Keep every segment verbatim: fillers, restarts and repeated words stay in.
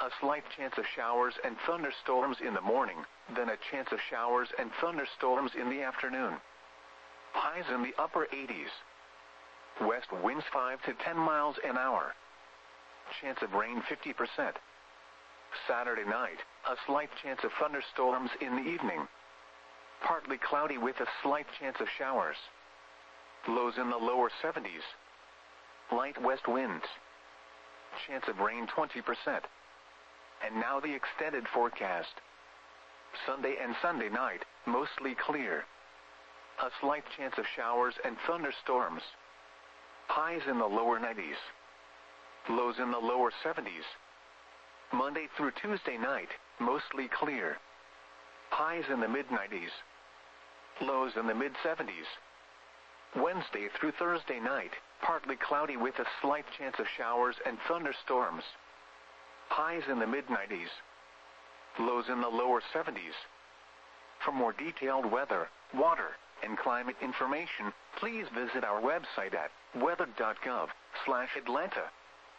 a slight chance of showers and thunderstorms in the morning, then a chance of showers and thunderstorms in the afternoon. Highs in the upper eighties. West winds five to ten miles an hour. Chance of rain fifty percent. Saturday night, a slight chance of thunderstorms in the evening. Partly cloudy with a slight chance of showers. Lows in the lower seventies. Light west winds. Chance of rain twenty percent. And now the extended forecast. Sunday and Sunday night, mostly clear. A slight chance of showers and thunderstorms. Highs in the lower nineties. Lows in the lower seventies. Monday through Tuesday night, mostly clear. Highs in the mid nineties. Lows in the mid seventies. Wednesday through Thursday night, partly cloudy with a slight chance of showers and thunderstorms. Highs in the mid nineties. Lows in the lower seventies. For more detailed weather, water, and climate information, please visit our website at weather dot gov slash Atlanta.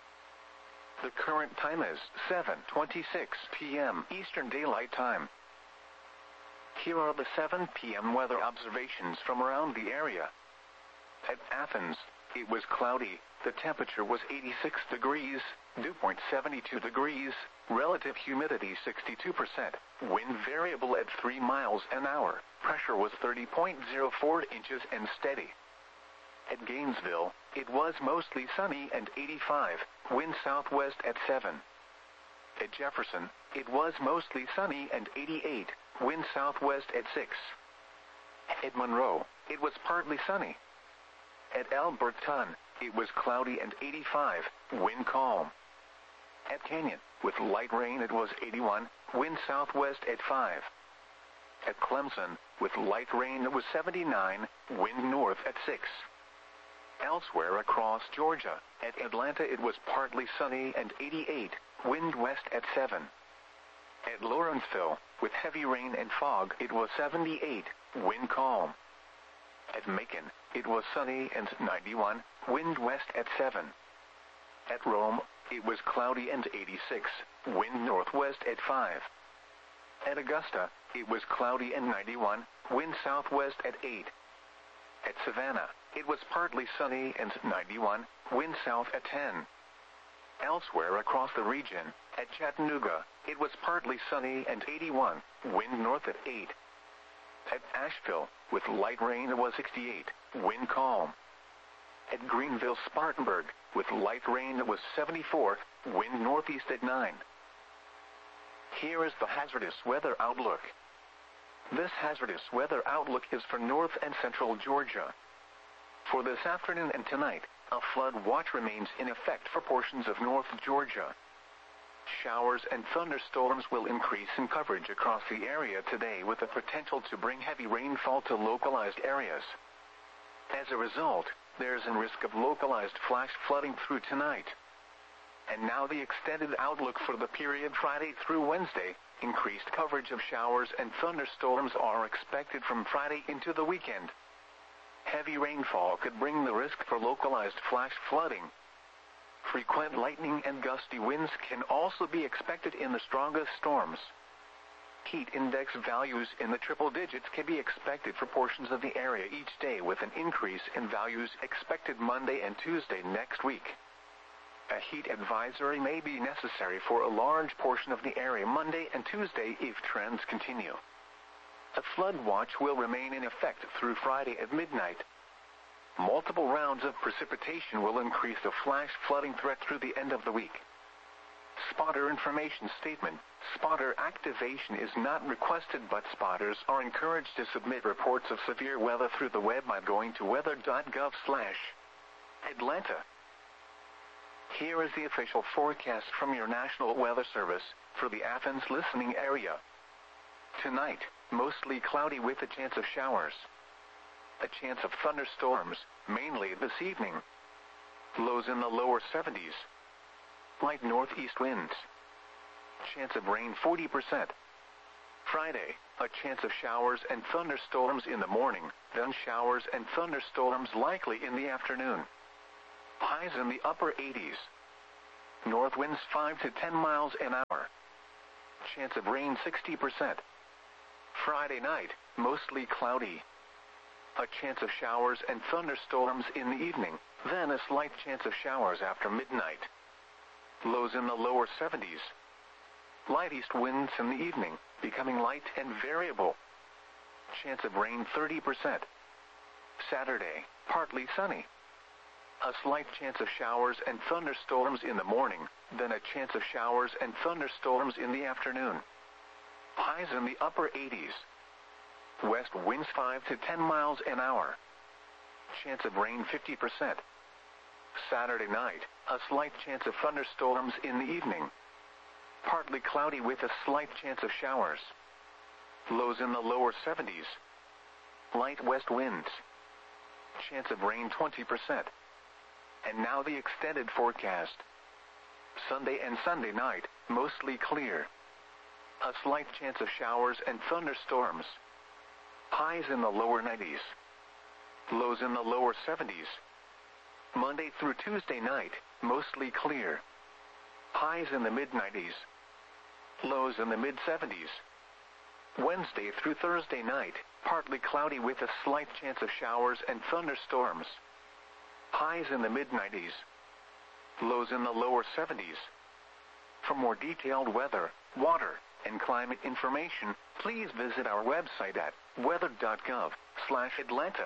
The current time is seven twenty-six p m Eastern Daylight Time. Here are the seven p m weather observations from around the area. At Athens, it was cloudy, the temperature was eighty-six degrees, dew point seventy-two degrees, relative humidity sixty-two percent, wind variable at three miles an hour, pressure was thirty point zero four inches and steady. At Gainesville, it was mostly sunny and eighty-five, wind southwest at seven. At Jefferson, it was mostly sunny and eighty-eight, wind southwest at six. At Monroe, it was partly sunny. At Alberton, it was cloudy and eighty-five, wind calm. At Canyon, with light rain it was eighty-one, wind southwest at five. At Clemson, with light rain it was seventy-nine, wind north at six. Elsewhere across Georgia, at Atlanta it was partly sunny and eighty-eight, wind west at seven. At Lawrenceville, with heavy rain and fog it was seventy-eight, wind calm. At Macon, it was sunny and ninety-one, wind west at seven. At Rome, it was cloudy and eighty-six, wind northwest at five. At Augusta, it was cloudy and ninety-one, wind southwest at eight. At Savannah, it was partly sunny and ninety-one, wind south at ten. Elsewhere across the region, at Chattanooga, it was partly sunny and eighty-one, wind north at eight. At Asheville, with light rain it was sixty-eight, wind calm. At Greenville-Spartanburg, with light rain it was seventy-four, wind northeast at nine. Here is the hazardous weather outlook. This hazardous weather outlook is for north and central Georgia. For this afternoon and tonight, a flood watch remains in effect for portions of north Georgia. Showers and thunderstorms will increase in coverage across the area today with the potential to bring heavy rainfall to localized areas. As a result, there's a risk of localized flash flooding through tonight. And now the extended outlook for the period Friday through Wednesday. Increased coverage of showers and thunderstorms are expected from Friday into the weekend. Heavy rainfall could bring the risk for localized flash flooding. Frequent lightning and gusty winds can also be expected in the strongest storms. Heat index values in the triple digits can be expected for portions of the area each day, with an increase in values expected Monday and Tuesday next week. A heat advisory may be necessary for a large portion of the area Monday and Tuesday if trends continue. A flood watch will remain in effect through Friday at midnight. Multiple rounds of precipitation will increase the flash flooding threat through the end of the week. Spotter information statement. Spotter activation is not requested, but spotters are encouraged to submit reports of severe weather through the web by going to weather dot gov slash Atlanta. Here is the official forecast from your National Weather Service for the Athens listening area. Tonight, mostly cloudy with a chance of showers. A chance of thunderstorms, mainly this evening. Lows in the lower seventies. Light northeast winds. Chance of rain forty percent. Friday, a chance of showers and thunderstorms in the morning, then showers and thunderstorms likely in the afternoon. Highs in the upper eighties. north winds five to ten miles an hour. Chance of rain sixty percent. Friday night, mostly cloudy. A chance of showers and thunderstorms in the evening, then a slight chance of showers after midnight. Lows in the lower seventies. Light east winds in the evening, becoming light and variable. Chance of rain thirty percent. Saturday, partly sunny. A slight chance of showers and thunderstorms in the morning, then a chance of showers and thunderstorms in the afternoon. Highs in the upper eighties. West winds five to ten miles an hour. Chance of rain fifty percent. Saturday night, a slight chance of thunderstorms in the evening. Partly cloudy with a slight chance of showers. Lows in the lower seventies. Light west winds. Chance of rain twenty percent. And now the extended forecast. Sunday and Sunday night, mostly clear. A slight chance of showers and thunderstorms. Highs in the lower nineties. Lows in the lower seventies. Monday through Tuesday night, mostly clear. Highs in the mid nineties. Lows in the mid seventies. Wednesday through Thursday night, partly cloudy with a slight chance of showers and thunderstorms. Highs in the mid nineties. Lows in the lower seventies. For more detailed weather, water, and climate information, please visit our website at weather dot gov slash Atlanta.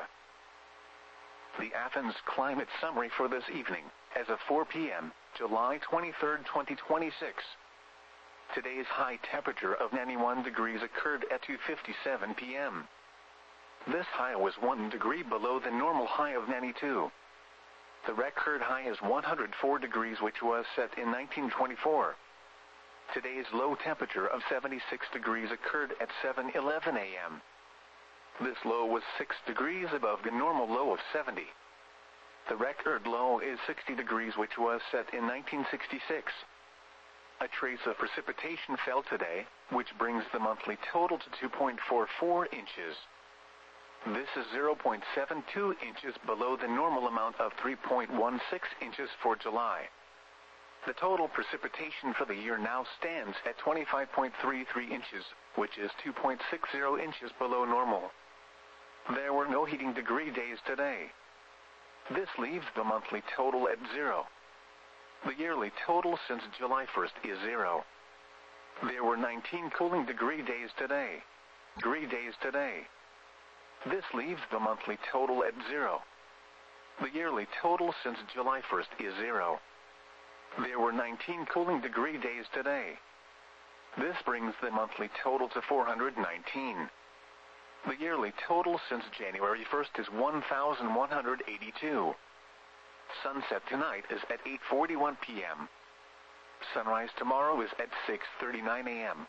The Athens climate summary for this evening, as of four p m, July twenty-third, twenty twenty-six. Today's high temperature of ninety-one degrees occurred at two fifty-seven p m This high was one degree below the normal high of ninety-two. The record high is one hundred four degrees, which was set in nineteen twenty-four. Today's low temperature of seventy-six degrees occurred at seven eleven a m This low was six degrees above the normal low of seventy. The record low is sixty degrees, which was set in nineteen sixty-six. A trace of precipitation fell today, which brings the monthly total to two point four four inches. This is zero point seven two inches below the normal amount of three point one six inches for July. The total precipitation for the year now stands at twenty-five point three three inches, which is two point six zero inches below normal. There were no heating degree days today. This leaves the monthly total at zero. The yearly total since July first is zero. There were nineteen cooling degree days today. Degree days today. This leaves the monthly total at zero. The yearly total since July first is zero. There were nineteen cooling degree days today. This brings the monthly total to four hundred nineteen. The yearly total since January first is one thousand one hundred eighty-two. Sunset tonight is at eight forty-one p m Sunrise tomorrow is at six thirty-nine a m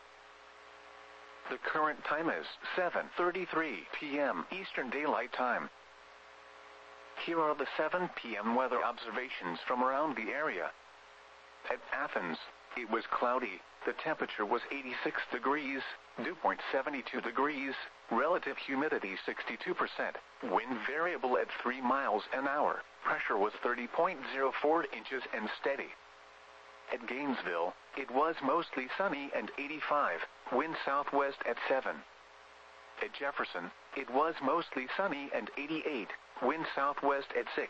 The current time is seven thirty-three p m Eastern Daylight Time. Here are the seven p m weather observations from around the area. At Athens, it was cloudy. The temperature was eighty-six degrees, dew point seventy-two degrees, relative humidity sixty-two percent, wind variable at three miles an hour, pressure was thirty point zero four inches and steady. At Gainesville, it was mostly sunny and eighty-five, wind southwest at seven. At Jefferson, it was mostly sunny and eighty-eight, wind southwest at six.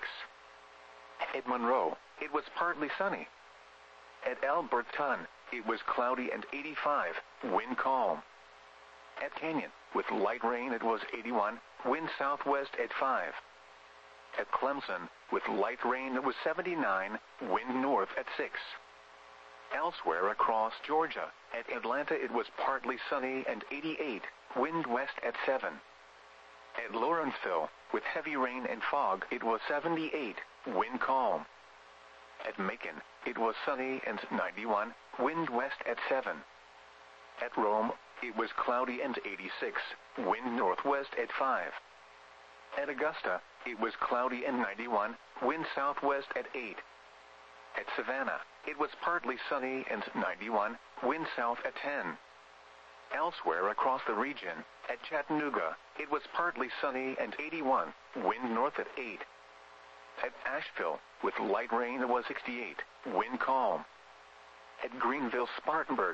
At Monroe, it was partly sunny. At Alberton, it was cloudy and eighty-five, wind calm. At Canyon, with light rain, it was eighty-one, wind southwest at five. At Clemson, with light rain, it was seventy-nine, wind north at six. Elsewhere across Georgia, at Atlanta it was partly sunny and eighty-eight, wind west at seven. At Lawrenceville, with heavy rain and fog, it was seventy-eight, wind calm. At Macon, it was sunny and ninety-one, wind west at seven. At Rome, it was cloudy and eighty-six, wind northwest at five. At Augusta, it was cloudy and ninety-one, wind southwest at eight. At Savannah, it was partly sunny and ninety-one, wind south at ten. Elsewhere across the region, at Chattanooga, it was partly sunny and eighty-one, wind north at eight. At Asheville, with light rain, it was sixty-eight, wind calm. at Greenville-Spartanburg.